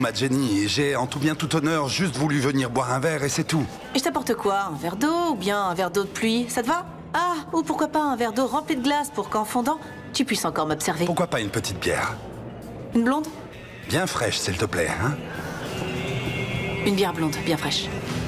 Ma Jenny, j'ai en tout bien tout honneur juste voulu venir boire un verre et c'est tout. Et je t'apporte quoi? Un verre d'eau ou bien un verre d'eau de pluie? Ça te va? Ah, ou pourquoi pas un verre d'eau rempli de glace pour qu'en fondant, tu puisses encore m'observer. Pourquoi pas une petite bière? Une blonde? Bien fraîche, s'il te plaît, hein? Une bière blonde, bien fraîche.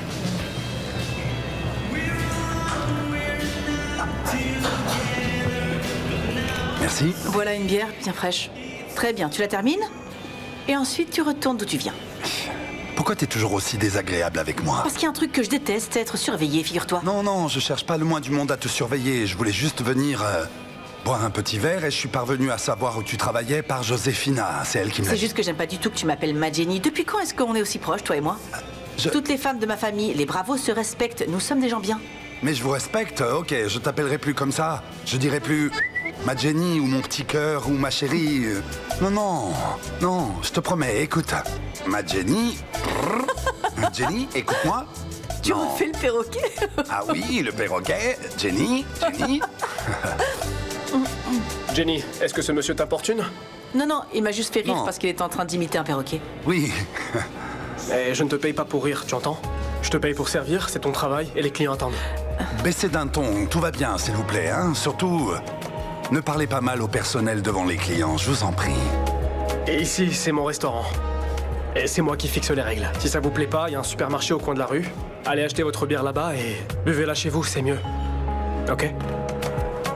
Merci. Voilà une bière bien fraîche. Très bien, tu la termines? Et ensuite, tu retournes d'où tu viens. Pourquoi t'es toujours aussi désagréable avec moi? Parce qu'il y a un truc que je déteste, c'est être surveillé, figure-toi. Non, je cherche pas le moins du monde à te surveiller. Je voulais juste venir boire un petit verre et je suis parvenu à savoir où tu travaillais par Joséphina. C'est elle qui me l'a C'est dit. juste que j'aime pas du tout que tu m'appelles ma Jenny. Depuis quand est-ce qu'on est aussi proches, toi et moi? Toutes les femmes de ma famille, les bravos se respectent. Nous sommes des gens bien. Mais je vous respecte, ok, je t'appellerai plus comme ça. Je dirai plus ma Jenny ou mon petit cœur ou ma chérie. Non, je te promets, écoute. Ma Jenny. Jenny, écoute-moi. Tu Non. refais le perroquet? Ah oui, le perroquet. Jenny. Jenny, est-ce que ce monsieur t'importune? Non, il m'a juste fait rire Non. parce qu'il est en train d'imiter un perroquet. Oui. Eh, je ne te paye pas pour rire, tu entends? Je te paye pour servir, c'est ton travail et les clients attendent. Baissez d'un ton, tout va bien, s'il vous plaît, hein. Surtout, ne parlez pas mal au personnel devant les clients, je vous en prie. Et ici, c'est mon restaurant. Et c'est moi qui fixe les règles. Si ça vous plaît pas, il y a un supermarché au coin de la rue. Allez acheter votre bière là-bas et buvez-la chez vous, c'est mieux. Ok?